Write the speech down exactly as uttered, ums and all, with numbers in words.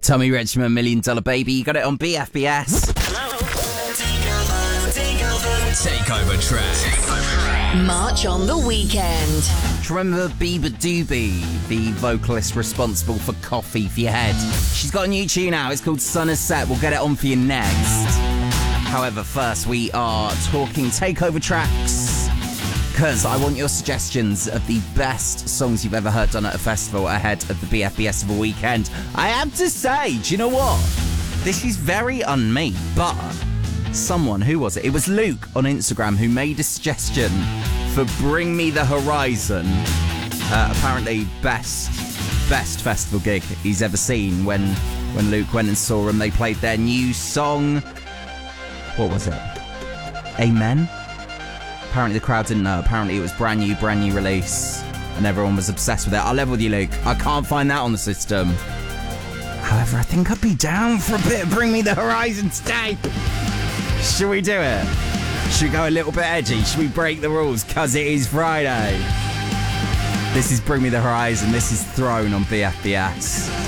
Tommy Richmond, Million Dollar Baby. You got it on B F B S. Takeover track. March on the weekend. Do you remember Bieber Doobie, the vocalist responsible for Coffee for Your Head? She's got a new tune out. It's called Sun Has Set. We'll get it on for you next. However, first we are talking takeover tracks, because I want your suggestions of the best songs you've ever heard done at a festival ahead of the B F B S of a weekend. I have to say, do you know what? This is very un-me, but someone, who was it? It was Luke on Instagram who made a suggestion for Bring Me the Horizon. Uh, apparently best best festival gig he's ever seen. When when Luke went and saw them, they played their new song. What was it? Amen? Apparently the crowd didn't know. Apparently it was brand new, brand new release, and everyone was obsessed with it. I'll level with you, Luke. I can't find that on the system. However, I think I'd be down for a bit of Bring Me the Horizon today. Should we do it? Should we go a little bit edgy? Should we break the rules? Because it is Friday. This is Bring Me the Horizon. This is Throne on B F B S.